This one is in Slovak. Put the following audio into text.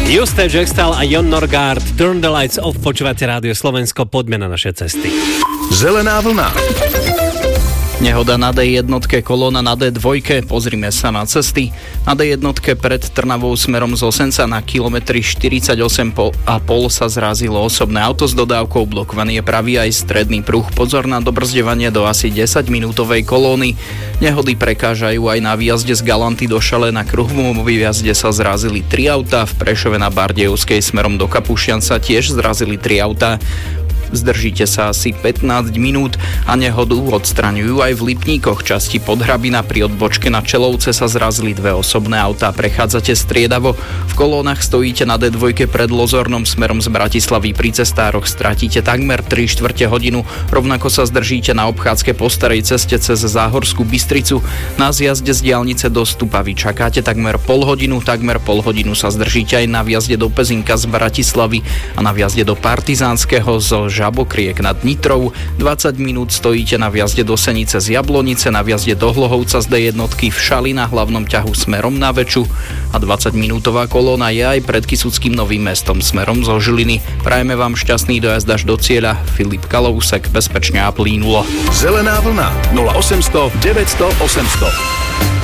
Juste, Jackstal a Jon Norgard, Turn the Lights Off, počúvate Rádio Slovensko, poďme na naše cesty. Zelená vlna. Nehoda na D1, kolóna na D2, pozrime sa na cesty. Na D1 pred Trnavou smerom z Osenca na kilometri 48,5 sa zrazilo osobné auto s dodávkou, blokovaný je pravý aj stredný pruh. Pozor na dobrzdevanie do asi 10-minútovej kolóny. Nehody prekážajú aj na výjazde z Galanty do Šale. Na kruhovom výjazde sa zrazili 3 autá, v Prešove na Bardejovskej smerom do Kapušian sa tiež zrazili 3 autá. Zdržíte sa asi 15 minút a nehodu odstraňujú aj v Lipníkoch. Časti Podhrabina pri odbočke na Čelovce sa zrazili 2 osobné autá. Prechádzate striedavo. V kolónach stojíte na D2 pred Lozornom smerom z Bratislavy. Pri cestároch stratíte takmer 3/4 hodinu. Rovnako sa zdržíte na obchádzke po starej ceste cez Záhorskú Bystricu. Na zjazde z diaľnice do Stupavy čakáte takmer pol hodinu sa zdržíte aj na vjazde do Pezinka z Bratislavy a na vjazde do Partizánskeho zo Žabokriek nad Nitrou. 20 minút stojíte na vjazde do Senice z Jablonice, na vjazde do Hlohovca z D1 v Šali na hlavnom ťahu smerom na Veču a 20-minútová kolóna je aj pred Kysuckým Novým Mestom smerom zo Žiliny. Prajeme vám šťastný dojazd až do cieľa. Filip Kalousek, bezpečne a plínulo. Zelená vlna 0800 900 800.